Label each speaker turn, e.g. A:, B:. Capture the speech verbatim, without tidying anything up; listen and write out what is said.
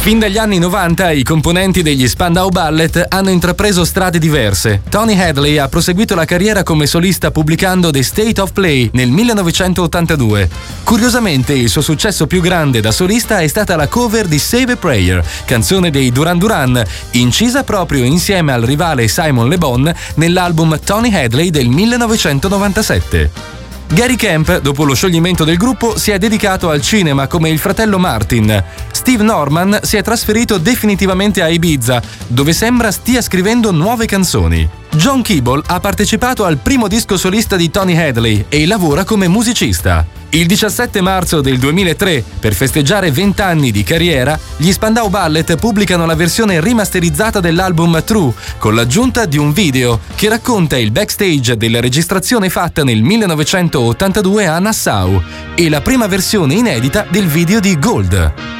A: Fin dagli anni novanta i componenti degli Spandau Ballet hanno intrapreso strade diverse. Tony Hadley ha proseguito la carriera come solista pubblicando The State of Play nel millenovecentottantadue. Curiosamente il suo successo più grande da solista è stata la cover di Save a Prayer, canzone dei Duran Duran, incisa proprio insieme al rivale Simon Le Bon nell'album Tony Hadley del millenovecentonovantasette. Gary Kemp, dopo lo scioglimento del gruppo, si è dedicato al cinema come il fratello Martin. Steve Norman si è trasferito definitivamente a Ibiza, dove sembra stia scrivendo nuove canzoni. John Keeble ha partecipato al primo disco solista di Tony Hadley e lavora come musicista. Il diciassette marzo del duemilatré, per festeggiare venti anni di carriera, gli Spandau Ballet pubblicano la versione rimasterizzata dell'album True, con l'aggiunta di un video che racconta il backstage della registrazione fatta nel millenovecentottantadue a Nassau e la prima versione inedita del video di Gold.